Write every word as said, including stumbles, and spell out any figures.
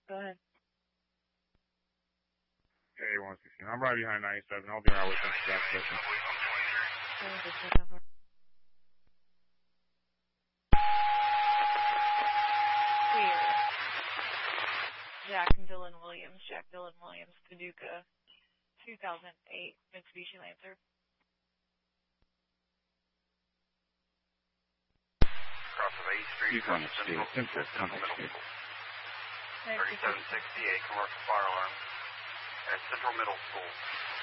Go ahead. Okay, one sixteen. I'm right behind ninety-seven. I'll be right with you. Gas station. Clear. Jack Dylan Williams, Jack Dylan Williams, Paducah, two thousand eight Mitsubishi Lancer. Cross of eighth Street, Central, Central, Central, Central Middle Central. School. thirty-seven sixty-eight, commercial fire alarm at Central Middle School.